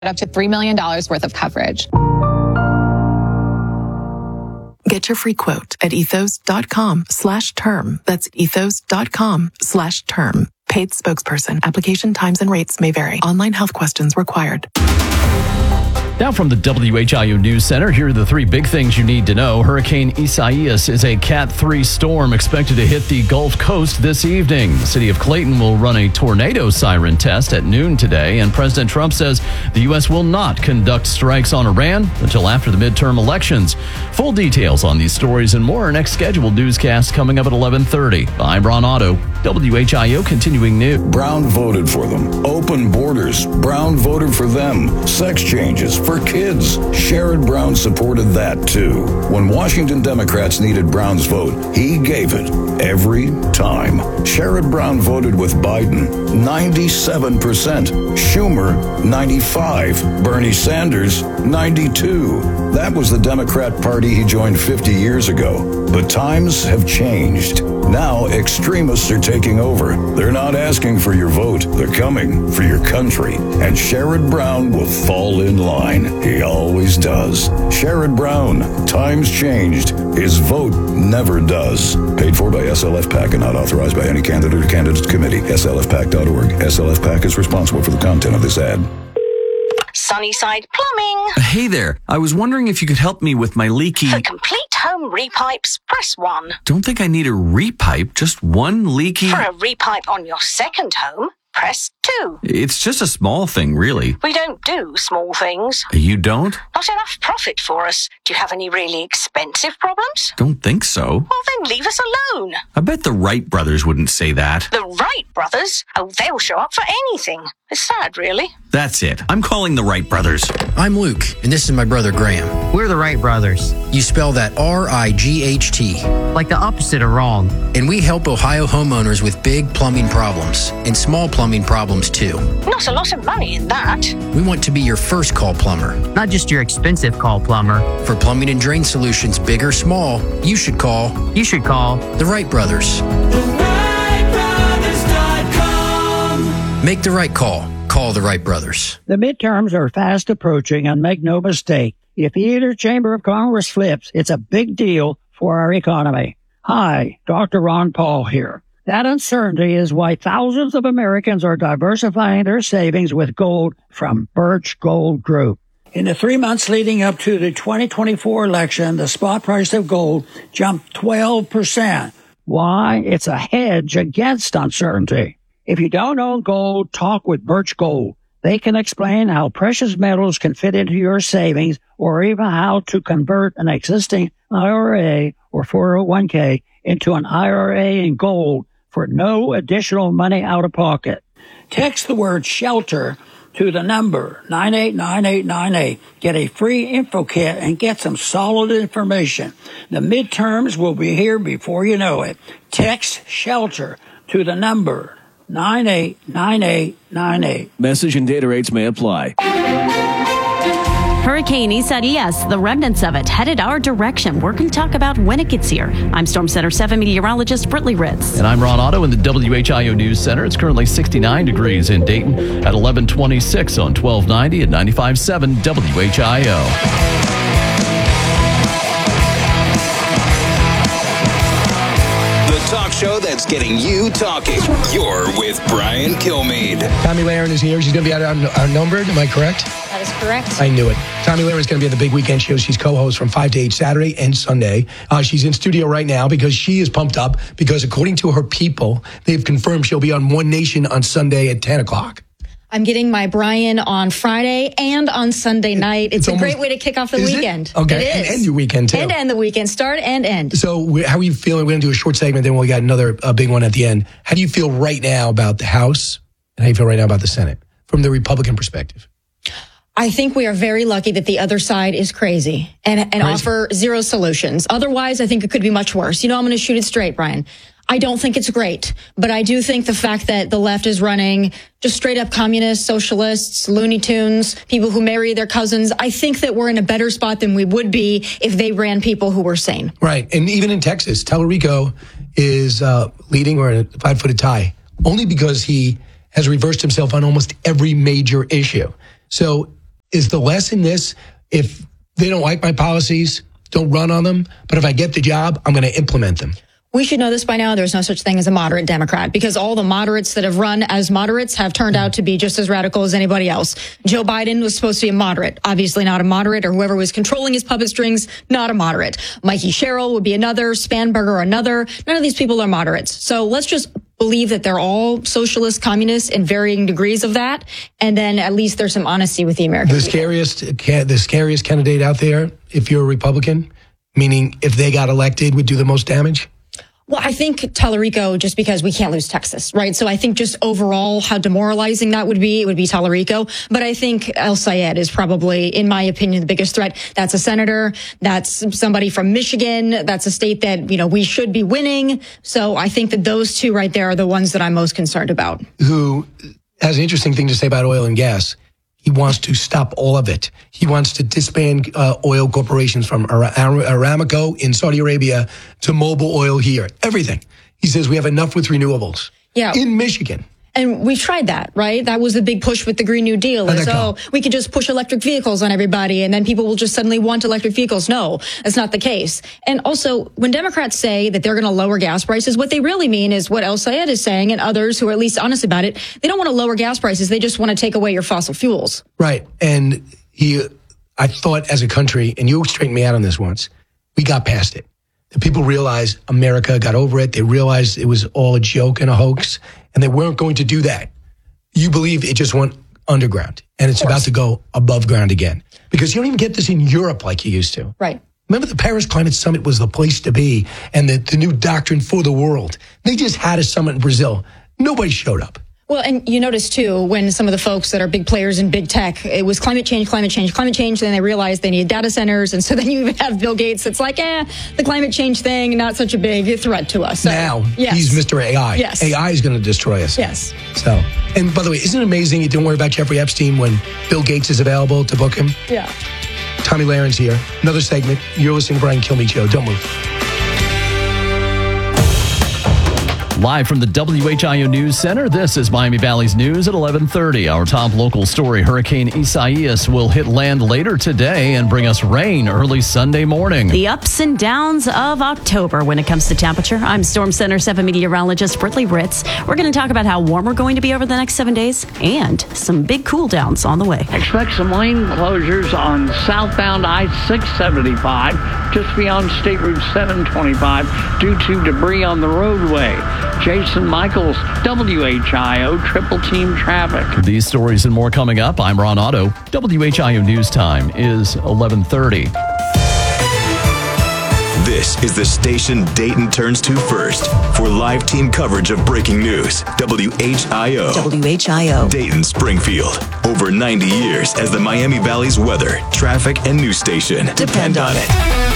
up to $3 million worth of coverage. Get your free quote at ethos.com/term. That's ethos.com/term. Paid spokesperson. Application times and rates may vary. Online health questions required. Now from the WHIO News Center, here are the three big things you need to know. Hurricane Isaias is a Cat 3 storm expected to hit the Gulf Coast this evening. The city of Clayton will run a tornado siren test at noon today, and President Trump says the U.S. will not conduct strikes on Iran until after the midterm elections. Full details on these stories and more. Our next scheduled newscast coming up at 11:30. I'm Ron Otto, WHIO Continuing News. Brown voted for them. Open borders. Brown voted for them. Sex changes for kids. Sherrod Brown supported that too. When Washington Democrats needed Brown's vote, he gave it every time. Sherrod Brown voted with Biden 97%, Schumer 95%, Bernie Sanders 92%. That was the Democrat Party he joined 50 years ago. But times have changed. Now extremists are taking over. They're not asking for your vote. They're coming for your country. And Sherrod Brown will fall in line. He always does. Sherrod Brown. Times changed. His vote never does. Paid for by SLF PAC and not authorized by any candidate or candidates committee. SLFPAC.org. SLF PAC is responsible for the content of this ad. Sunnyside Plumbing. Hey there. I was wondering if you could help me with my leaky... For complete home repipes, press 1. Don't think I need a repipe, just one leaky... For a repipe on your second home, press 2. It's just a small thing, really. We don't do small things. You don't? Not enough profit for us. Do you have any really expensive problems? Don't think so. Well, then leave us alone. I bet the Wright brothers wouldn't say that. The Wright brothers? Oh, they'll show up for anything. It's sad, really. That's it. I'm calling the Wright brothers. I'm Luke, and this is my brother Graham. We're the Wright brothers. You spell that R-I-G-H-T. Like the opposite of wrong. And we help Ohio homeowners with big plumbing problems and small plumbing problems too. Not a lot of money in that. We want to be your first call plumber. Not just your expensive call plumber. For plumbing and drain solutions, big or small, you should call the Wright Brothers. TheWrightBrothers.com. Make the right call. Call the Wright Brothers. The midterms are fast approaching, and make no mistake, if either chamber of Congress flips, it's a big deal for our economy. Hi, Dr. Ron Paul here. That uncertainty is why thousands of Americans are diversifying their savings with gold from Birch Gold Group. In the 3 months leading up to the 2024 election, the spot price of gold jumped 12%. Why? It's a hedge against uncertainty. If you don't own gold, talk with Birch Gold. They can explain how precious metals can fit into your savings or even how to convert an existing IRA or 401k into an IRA in gold for no additional money out of pocket. Text the word SHELTER to the number 989898. Get a free info kit and get some solid information. The midterms will be here before you know it. Text SHELTER to the number 989898. Message and data rates may apply. Hurricane Isaias, the remnants of it, headed our direction. We're going to talk about when it gets here. I'm Storm Center 7 meteorologist Britley Ritz. And I'm Ron Otto in the WHIO News Center. It's currently 69 degrees in Dayton at 1126 on 1290 and 95.7 WHIO. Talk show that's getting you talking. You're with Brian Kilmeade. Tommy Lahren is here. She's going to be outnumbered. Am I correct? That is correct. I knew it. Tommy Lahren is going to be at the big weekend show. She's co-host from 5 to 8 Saturday and Sunday. She's in studio right now because she is pumped up because according to her people, they've confirmed she'll be on One Nation on Sunday at 10 o'clock. I'm getting my Brian on Friday and on Sunday night. It's a great way to kick off the weekend. Okay, it is. And end your weekend, too. And end the weekend. Start and end. So how are you feeling? We're going to do a short segment, then we got another big one at the end. How do you feel right now about the House, and how do you feel right now about the Senate, from the Republican perspective? I think we are very lucky that the other side is crazy and offer zero solutions. Otherwise, I think it could be much worse. You know, I'm going to shoot it straight, Brian. I don't think it's great, but I do think the fact that the left is running just straight up communists, socialists, Looney Tunes, people who marry their cousins, I think that we're in a better spot than we would be if they ran people who were sane. Right. And even in Texas, Tallarico is leading or in a 5-foot tie only because he has reversed himself on almost every major issue. So is the lesson this: if they don't like my policies, don't run on them. But if I get the job, I'm going to implement them. We should know this by now. There's no such thing as a moderate Democrat, because all the moderates that have run as moderates have turned out to be just as radical as anybody else. Joe Biden was supposed to be a moderate, obviously not a moderate, or whoever was controlling his puppet strings, not a moderate. Mikey Sherrill would be another, Spanberger another. None of these people are moderates. So let's just believe that they're all socialists, communists in varying degrees of that. And then at least there's some honesty with the American people. The scariest candidate out there, if you're a Republican, meaning if they got elected, would do the most damage? Well, I think Tallarico, just because we can't lose Texas, right? So I think just overall how demoralizing that would be, it would be Tallarico. But I think El Sayed is probably, in my opinion, the biggest threat. That's a senator. That's somebody from Michigan. That's a state that, we should be winning. So I think that those two right there are the ones that I'm most concerned about. Who has an interesting thing to say about oil and gas. He wants to stop all of it. He wants to disband oil corporations from Aramco in Saudi Arabia to Mobil Oil here. Everything. He says we have enough with renewables. Yeah. In Michigan. And we've tried that, right? That was the big push with the Green New Deal. We could just push electric vehicles on everybody and then people will just suddenly want electric vehicles. No, that's not the case. And also, when Democrats say that they're going to lower gas prices, what they really mean is what El Sayed is saying and others who are at least honest about it. They don't want to lower gas prices. They just want to take away your fossil fuels. Right. And I thought as a country, and you straightened me out on this once, we got past it. The people realized America got over it. They realized it was all a joke and a hoax, and they weren't going to do that. You believe it just went underground, and it's about to go above ground again. Because you don't even get this in Europe like you used to. Right. Remember the Paris Climate Summit was the place to be, and the new doctrine for the world. They just had a summit in Brazil. Nobody showed up. Well, and you notice, too, when some of the folks that are big players in big tech, it was climate change. Then they realized they need data centers. And so then you even have Bill Gates. It's like, the climate change thing, not such a big threat to us. So, now, he's Mr. AI. Yes. AI is going to destroy us. Yes. So, and by the way, isn't it amazing you don't worry about Jeffrey Epstein when Bill Gates is available to book him? Yeah. Tommy Lahren here. Another segment. You're listening to Brian Kilmeade Show. Don't move. Live from the WHIO News Center, this is Miami Valley's News at 11:30. Our top local story, Hurricane Isaias will hit land later today and bring us rain early Sunday morning. The ups and downs of October when it comes to temperature. I'm Storm Center 7 meteorologist Britley Ritz. We're going to talk about how warm we're going to be over the next 7 days and some big cool downs on the way. Expect some lane closures on southbound I-675 just beyond State Route 725 due to debris on the roadway. Jason Michaels, WHIO Triple Team Traffic. These stories and more coming up. I'm Ron Otto. WHIO News Time is 11:30. This is the station Dayton turns to first for live team coverage of breaking news. WHIO. WHIO. Dayton, Springfield. Over 90 years as the Miami Valley's weather, traffic, and news station. Depend on it.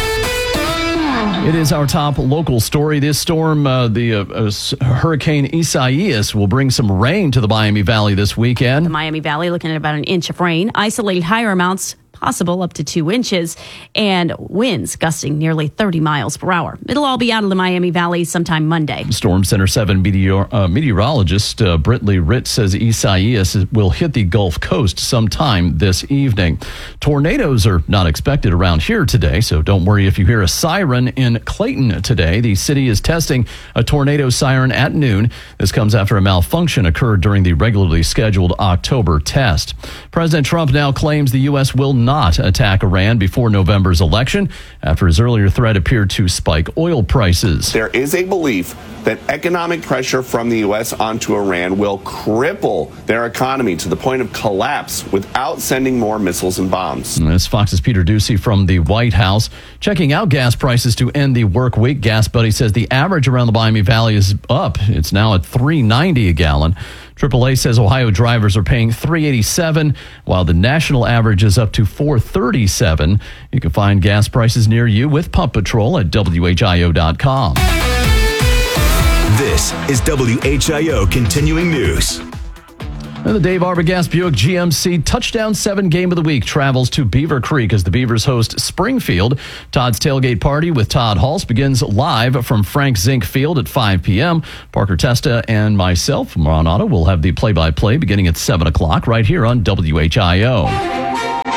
It is our top local story. This storm, Hurricane Isaias, will bring some rain to the Miami Valley this weekend. The Miami Valley looking at about an inch of rain. Isolated higher amounts possible up to 2 inches, and winds gusting nearly 30 miles per hour. It'll all be out of the Miami Valley sometime Monday. Storm Center 7 meteorologist Britley Ritz says Isaias will hit the Gulf Coast sometime this evening. Tornadoes are not expected around here today, so don't worry if you hear a siren in Clayton today. The city is testing a tornado siren at noon. This comes after a malfunction occurred during the regularly scheduled October test. President Trump now claims the U.S. will not attack Iran before November's election after his earlier threat appeared to spike oil prices. There is a belief that economic pressure from the U.S. onto Iran will cripple their economy to the point of collapse without sending more missiles and bombs. This Fox's Peter Doocy from the White House. Checking out gas prices to end the work week. Gas Buddy says the average around the Miami Valley is up. It's now at $3.90 a gallon. AAA says Ohio drivers are paying $3.87, while the national average is up to $4.37. You can find gas prices near you with Pump Patrol at WHIO.com. This is WHIO Continuing News. And the Dave Arbogast Buick GMC Touchdown 7 Game of the Week travels to Beaver Creek as the Beavers host Springfield. Todd's Tailgate Party with Todd Hulse begins live from Frank Zink Field at 5 p.m. Parker Testa and myself, Ron Otto, will have the play-by-play beginning at 7 o'clock right here on WHIO.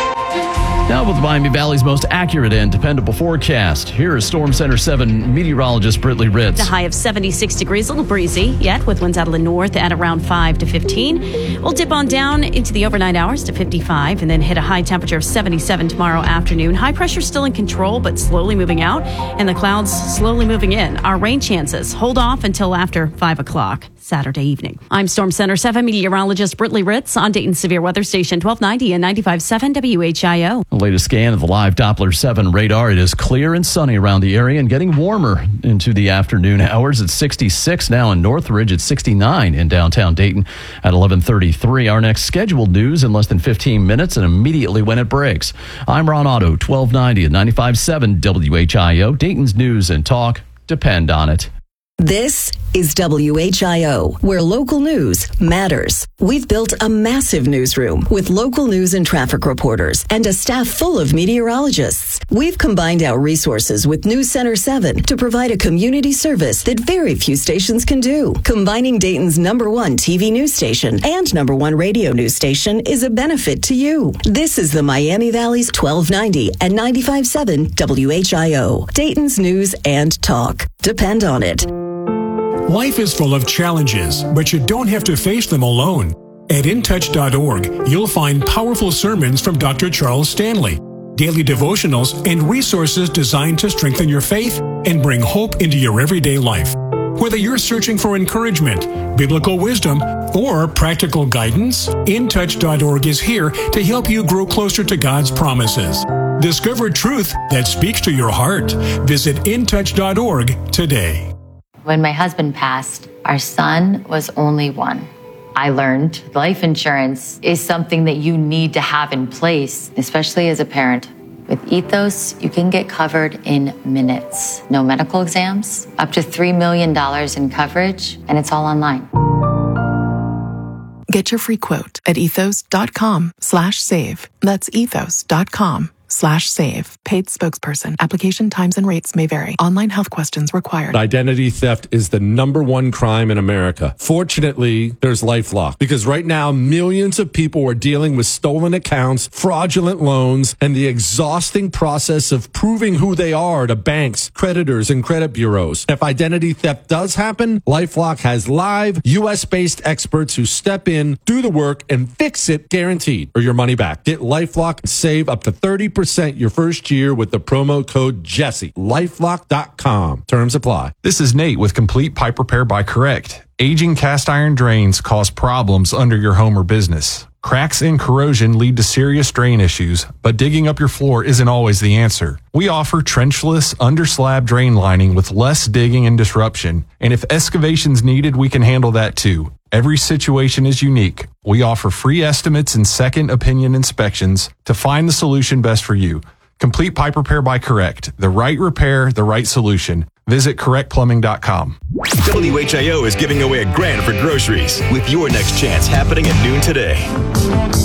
Now with Miami Valley's most accurate and dependable forecast, here is Storm Center 7 meteorologist Britley Ritz. The high of 76 degrees, a little breezy yet, with winds out of the north at around 5 to 15. We'll dip on down into the overnight hours to 55 and then hit a high temperature of 77 tomorrow afternoon. High pressure still in control, but slowly moving out, and the clouds slowly moving in. Our rain chances hold off until after 5 o'clock Saturday evening. I'm Storm Center 7 meteorologist Britley Ritz on Dayton Severe Weather Station 1290 and 95.7 WHIO. The latest scan of the live Doppler 7 radar. It is clear and sunny around the area and getting warmer into the afternoon hours. It's 66 now in Northridge. It's 69 in downtown Dayton at 11:33. Our next scheduled news in less than 15 minutes and immediately when it breaks. I'm Ron Otto, 1290 and 95.7 WHIO. Dayton's news and talk depend on it. This is WHIO, where local news matters. We've built a massive newsroom with local news and traffic reporters and a staff full of meteorologists. We've combined our resources with News Center 7 to provide a community service that very few stations can do. Combining Dayton's #1 TV news station and #1 radio news station is a benefit to you. This is the Miami Valley's 1290 and 95.7 WHIO. Dayton's news and talk. Depend on it. Life is full of challenges, but you don't have to face them alone. At intouch.org, you'll find powerful sermons from Dr. Charles Stanley, daily devotionals, and resources designed to strengthen your faith and bring hope into your everyday life. Whether you're searching for encouragement, biblical wisdom, or practical guidance, intouch.org is here to help you grow closer to God's promises. Discover truth that speaks to your heart. Visit intouch.org today. When my husband passed, our son was only 1. I learned life insurance is something that you need to have in place, especially as a parent. With Ethos, you can get covered in minutes. No medical exams, up to $3 million in coverage, and it's all online. Get your free quote at ethos.com/save. That's ethos.com/save. Paid spokesperson. Application times and rates may vary. Online health questions required. Identity theft is the #1 crime in America. Fortunately, there's LifeLock, because right now millions of people are dealing with stolen accounts, fraudulent loans, and the exhausting process of proving who they are to banks, creditors, and credit bureaus. If identity theft does happen, LifeLock has live US-based experts who step in, do the work, and fix it guaranteed, or your money back. Get LifeLock and save up to 30% your first year with the promo code Jesse. LifeLock.com. Terms apply. This is Nate with Complete Pipe Repair by Correct. Aging cast iron drains cause problems under your home or business. Cracks and corrosion lead to serious drain issues, but digging up your floor isn't always the answer. We offer trenchless, under-slab drain lining with less digging and disruption. And if excavation's needed, we can handle that too. Every situation is unique. We offer free estimates and second opinion inspections to find the solution best for you. Complete Pipe Repair by Correct. The right repair, the right solution. Visit correctplumbing.com. WHIO is giving away $1,000 for groceries with your next chance happening at noon today.